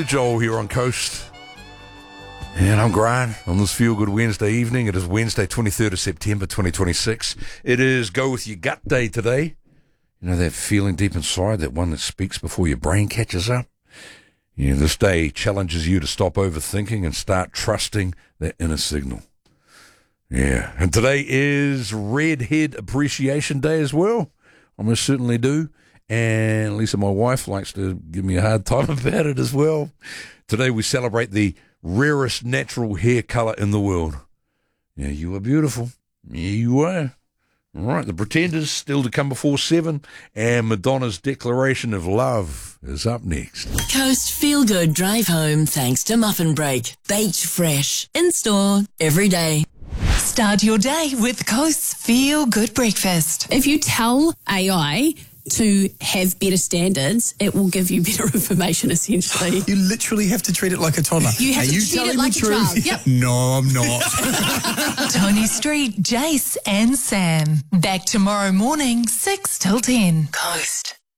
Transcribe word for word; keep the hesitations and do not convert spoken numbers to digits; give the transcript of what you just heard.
Billy Joel here on Coast. And I'm Grant on this Feel Good Wednesday evening. It is Wednesday, twenty-third of September, twenty twenty-six. It is Go With Your Gut Day today. You know, that feeling deep inside, that one that speaks before your brain catches up. You know, this day challenges you to stop overthinking and start trusting that inner signal. Yeah, and today is Redhead Appreciation Day as well. I most certainly do. And Lisa, my wife, likes to give me a hard time about it as well. Today we celebrate the rarest natural hair colour in the world. Yeah, you are beautiful. Yeah, you are. All right, the Pretenders still to come before seven, and Madonna's Declaration of Love is up next. Coast Feel Good Drive Home thanks to Muffin Break. Baked fresh. In store every day. Start your day with Coast's Feel Good Breakfast. If you tell A I to have better standards, it will give you better information, essentially. You literally have to treat it like a toddler. You have Are to you treat telling it like the a truth? child. Yep. No, I'm not. Tony Street, Jace and Sam. Back tomorrow morning, six till ten. Coast.